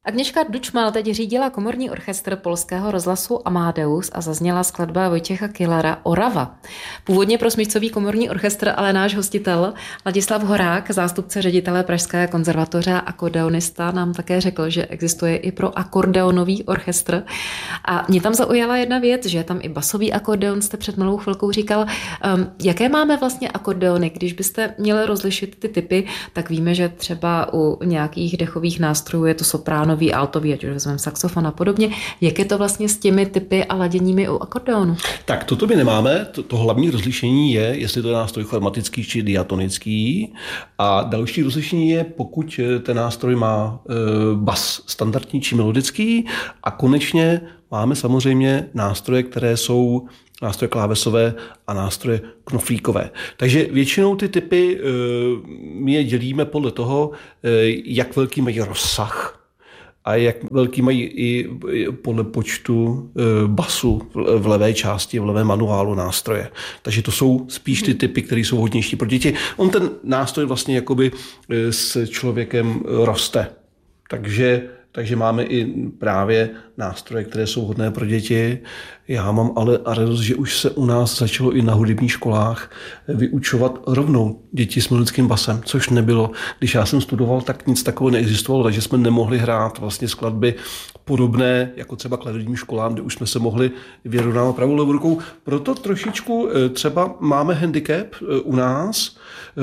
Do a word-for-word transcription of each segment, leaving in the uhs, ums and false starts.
Agnieszka Dučmal teď řídila komorní orchestr Polského rozhlasu Amadeus a zazněla skladba Vojtěcha Killera Orava. Původně pro smyčcový komorní orchestr, ale náš hostitel Ladislav Horák, zástupce ředitele Pražské konzervatoře a akordeonista, nám také řekl, že existuje i pro akordeonový orchestr. A mě tam zaujala jedna věc, že je tam i basový akordeon, jste před malou chvilkou říkal. Um, jaké máme vlastně akordeony? Když byste měli rozlišit ty typy, tak víme, že třeba u nějakých dechových nástrojů je to sopráno, altový, ať už vezmeme saxofon a podobně. Jak je to vlastně s těmi typy a laděními u akordeonu? Tak toto my nemáme. To, to hlavní rozlišení je, jestli to je nástroj chromatický či diatonický. A další rozlišení je, pokud ten nástroj má e, bas standardní či melodický. A konečně máme samozřejmě nástroje, které jsou nástroje klávesové a nástroje knoflíkové. Takže většinou ty typy e, my je dělíme podle toho, e, jak velký mají rozsah a jak velký mají i podle počtu basu v levé části, v levém manuálu nástroje. Takže to jsou spíš ty typy, které jsou hodnější pro děti. On ten nástroj vlastně jakoby s člověkem roste. Takže Takže máme i právě nástroje, které jsou hodné pro děti. Já mám ale radost, že už se u nás začalo i na hudebních školách vyučovat rovnou děti s melodickým basem, což nebylo. Když já jsem studoval, tak nic takového neexistovalo, takže jsme nemohli hrát vlastně skladby podobné, jako třeba klavirním školám, kde už jsme se mohli vyrovnávat pravou levou rukou. Proto trošičku třeba máme handicap u nás,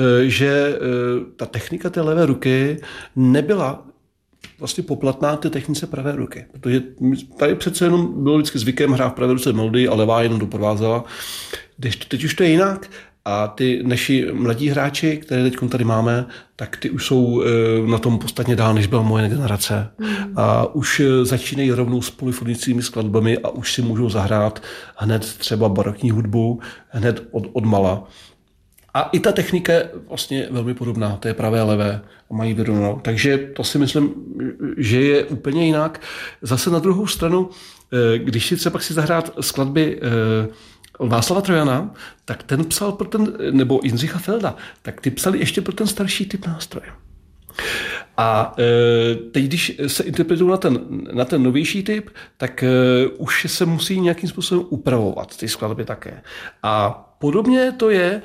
že ta technika té levé ruky nebyla vlastně poplatná té technice pravé ruky. Protože tady přece jenom bylo vždycky zvykem hrát v pravé ruce melodii a levá jenom doprovázela. Teď už to je jinak a ty naši mladí hráči, které teď tady máme, tak ty už jsou na tom podstatně dál, než byla moje generace. Mm. A už začínají rovnou s polyfonickými skladbami a už si můžou zahrát hned třeba barokní hudbu, hned od, od mala. A i ta technika je vlastně velmi podobná, to je pravé a levé a mají vyrovnanou. Takže to si myslím, že je úplně jinak. Zase na druhou stranu, když si třeba si zahrát skladby Václava Trojana, tak ten psal pro ten, nebo Jindřicha Felda, tak ty psali ještě pro ten starší typ nástroje. A teď, když se interpretují na ten, na ten novější typ, tak už se musí nějakým způsobem upravovat ty skladby také. A podobně to je.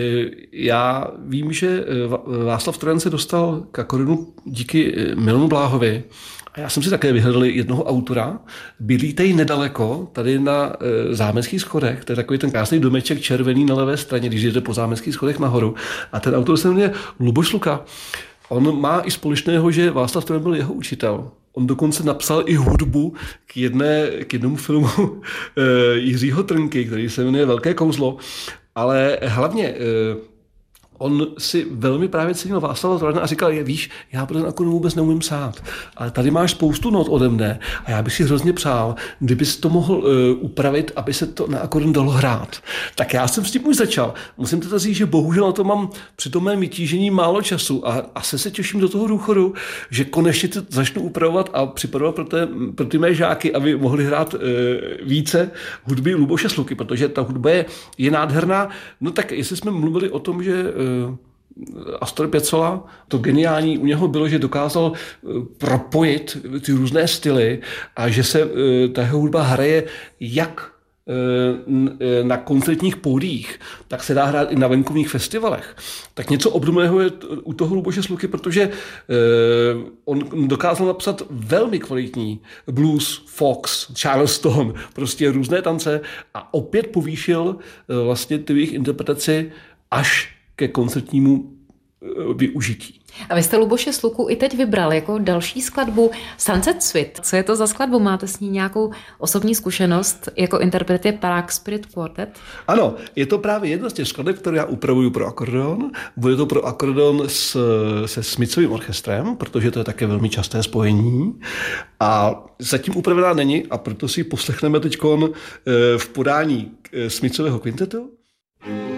Já vím, že Václav Trojan se dostal k akordeonu díky Milanu Bláhovi a já jsem si také vyhledal jednoho autora, bydlí tady nedaleko, tady na Zámeckých schodech, to je takový ten krásný domeček červený na levé straně, když jdete po Zámeckých schodech nahoru. A ten autor se jmenuje Luboš Luka. On má i společného, že Václav Trojan byl jeho učitel. On dokonce napsal i hudbu k, jedné, k jednomu filmu Jiřího Trnky, který se jmenuje Velké kouzlo. Ale hlavně on si velmi právě cenil Václava Trojana a říkal, je, víš, já pro ten akordeon vůbec neumím psát, ale tady máš spoustu not ode mne a já bych si hrozně přál, kdybys to mohl uh, upravit, aby se to na akordeon dalo hrát. Tak já jsem s tím už začal. Musím teda říct, že bohužel na to mám při tom mém vytížení málo času a asi se těším do toho důchodu, že konečně to začnu upravovat a připravovat pro, té, pro ty mé žáky, aby mohli hrát uh, více hudby Luboše Sluky, protože ta hudba je, je nádherná. No tak jestli jsme mluvili o tom, že Astor Piazzolla, to geniální u něho bylo, že dokázal propojit ty různé styly a že se ta jeho hudba hraje jak na koncertních pódiích, tak se dá hrát i na venkovních festivalech. Tak něco obdobného je u toho Luboše Sluky, protože on dokázal napsat velmi kvalitní blues, fox, charleston, prostě různé tance a opět povýšil vlastně ty jejich interpretaci až ke koncertnímu využití. A vy jste Luboše Sluku i teď vybral jako další skladbu Sunset Suite. Co je to za skladbu? Máte s ní nějakou osobní zkušenost? Jako interpret je Prague Spirit Quartet? Ano, je to právě jedna z těch skladeb, které já upravuju pro akordeon. Bude to pro akordeon s, se Smyčcovým orchestrem, protože to je také velmi časté spojení. A zatím upravená není a proto si ji poslechneme teď v podání Smyčcového kvintetu.